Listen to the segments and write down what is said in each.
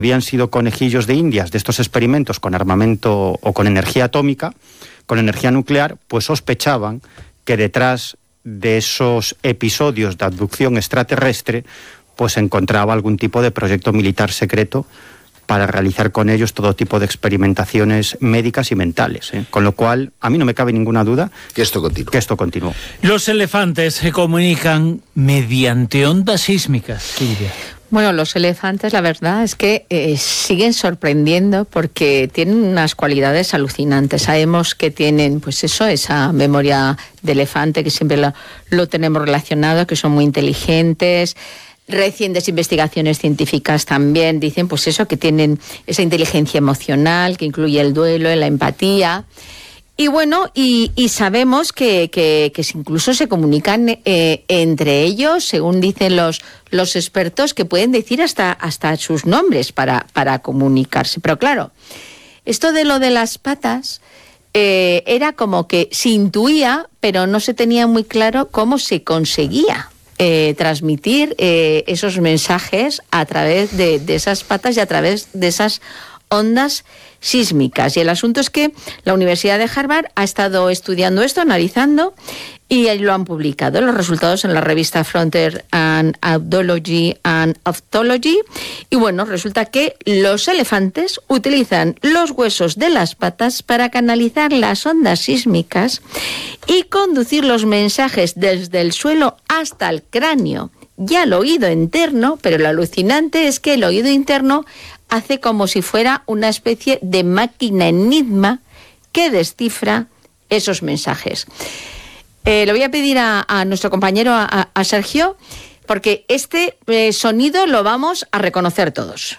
habían sido conejillos de indias de estos experimentos con armamento o con energía atómica, con energía nuclear, pues sospechaban que detrás de esos episodios de abducción extraterrestre pues se encontraba algún tipo de proyecto militar secreto para realizar con ellos todo tipo de experimentaciones médicas y mentales, ¿eh? Con lo cual, a mí no me cabe ninguna duda que esto continúa. Los elefantes se comunican mediante ondas sísmicas, Silvia. Bueno, los elefantes, la verdad es que siguen sorprendiendo porque tienen unas cualidades alucinantes. Sabemos que tienen, pues eso, esa memoria de elefante que siempre lo tenemos relacionado, que son muy inteligentes. Recientes investigaciones científicas también dicen, pues eso, que tienen esa inteligencia emocional, que incluye el duelo, la empatía. Y bueno, y sabemos que incluso se comunican entre ellos, según dicen los expertos, que pueden decir hasta sus nombres para comunicarse. Pero claro, esto de lo de las patas era como que se intuía, pero no se tenía muy claro cómo se conseguía transmitir esos mensajes a través de esas patas y a través de esas ondas sísmicas. Y el asunto es que la Universidad de Harvard ha estado estudiando esto, analizando, y lo han publicado los resultados en la revista Frontier and Audiology and Ophthalmology. Y bueno, resulta que los elefantes utilizan los huesos de las patas para canalizar las ondas sísmicas y conducir los mensajes desde el suelo hasta el cráneo y al oído interno, pero lo alucinante es que el oído interno hace como si fuera una especie de máquina enigma que descifra esos mensajes. Le voy a pedir a nuestro compañero, a Sergio, porque este sonido lo vamos a reconocer todos.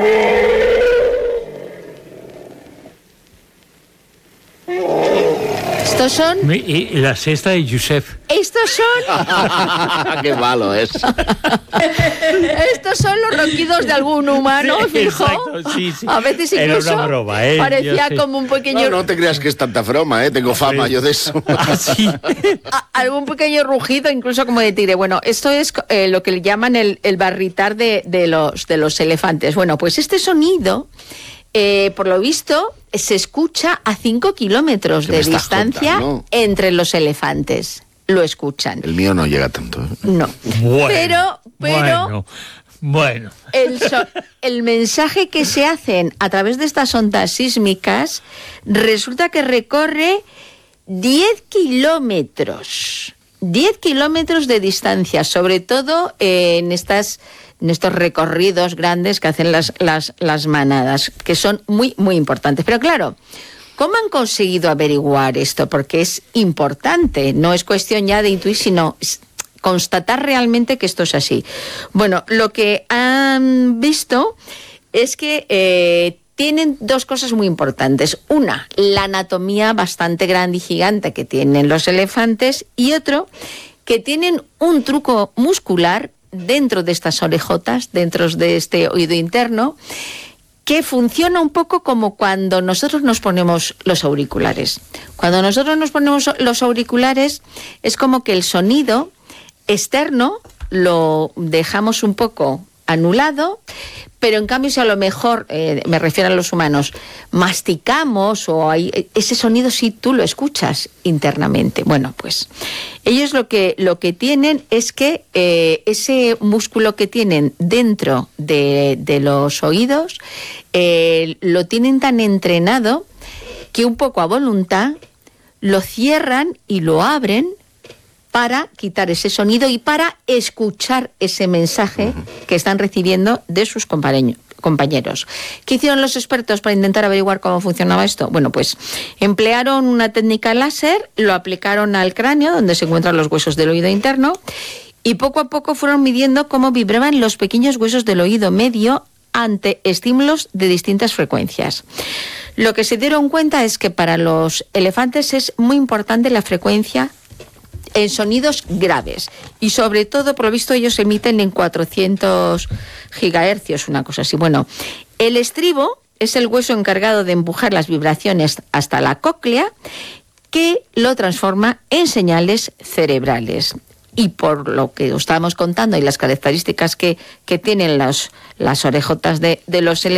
Estos son... Y la sexta de Josep. Estos son... ¡Qué malo es! Estos son los ronquidos de algún humano, fijo. Exacto, sí. A veces incluso era una broma, parecía como un pequeño... No te creas que es tanta broma, tengo fama yo de eso. Sí. Algún pequeño rugido, incluso como de tigre. Bueno, esto es lo que le llaman el barritar de los elefantes. Bueno, pues este sonido... por lo visto, se escucha a 5 kilómetros de distancia entre los elefantes. Lo escuchan. El mío no llega tanto. No. Bueno, pero bueno. El mensaje que se hacen a través de estas ondas sísmicas resulta que recorre 10 kilómetros. 10 kilómetros de distancia, sobre todo en estos recorridos grandes que hacen las manadas, que son muy, muy importantes. Pero claro, ¿cómo han conseguido averiguar esto? Porque es importante, no es cuestión ya de intuir, sino constatar realmente que esto es así. Bueno, lo que han visto es que tienen dos cosas muy importantes. Una, la anatomía bastante grande y gigante que tienen los elefantes, y otro, que tienen un truco muscular dentro de estas orejotas, dentro de este oído interno, que funciona un poco como cuando nosotros nos ponemos los auriculares. Cuando nosotros nos ponemos los auriculares, es como que el sonido externo lo dejamos un poco anulado, pero en cambio si a lo mejor, me refiero a los humanos, masticamos o hay ese sonido, sí tú lo escuchas internamente. Bueno, pues ellos lo que tienen es que ese músculo que tienen dentro de los oídos lo tienen tan entrenado que un poco a voluntad lo cierran y lo abren para quitar ese sonido y para escuchar ese mensaje que están recibiendo de sus compañeros. ¿Qué hicieron los expertos para intentar averiguar cómo funcionaba esto? Bueno, pues emplearon una técnica láser, lo aplicaron al cráneo, donde se encuentran los huesos del oído interno, y poco a poco fueron midiendo cómo vibraban los pequeños huesos del oído medio ante estímulos de distintas frecuencias. Lo que se dieron cuenta es que para los elefantes es muy importante la frecuencia en sonidos graves, y sobre todo, por lo visto, ellos emiten en 400 gigahercios, una cosa así. Bueno, el estribo es el hueso encargado de empujar las vibraciones hasta la cóclea, que lo transforma en señales cerebrales. Y por lo que os estábamos contando y las características que tienen las orejotas de los elefantes,